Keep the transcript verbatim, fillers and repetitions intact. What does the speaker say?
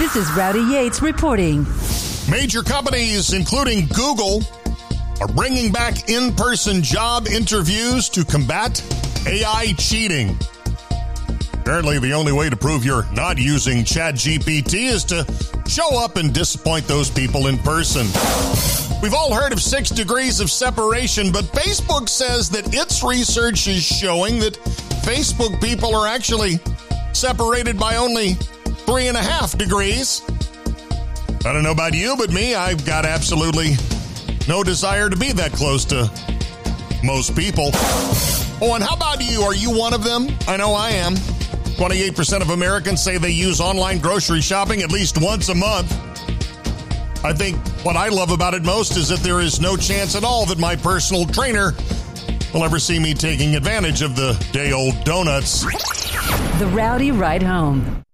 This is Rowdy Yates reporting. Major companies, including Google, are bringing back in-person job interviews to combat A I cheating. Apparently, the only way to prove you're not using ChatGPT is to show up and disappoint those people in person. We've all heard of six degrees of separation, but Facebook says that its research is showing that Facebook people are actually separated by only three and a half degrees. I don't know about you, but me, I've got absolutely no desire to be that close to most people. Oh, and how about you? Are you one of them? I know I am. twenty-eight percent of Americans say they use online grocery shopping at least once a month. I think what I love about it most is that there is no chance at all that my personal trainer will ever see me taking advantage of the day-old donuts. The Rowdy Ride Home.